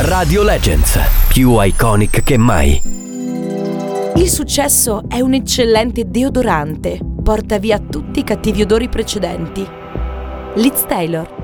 Radio Legends, più iconic che mai. Il successo è un eccellente deodorante. Porta via tutti i cattivi odori precedenti. Liz Taylor.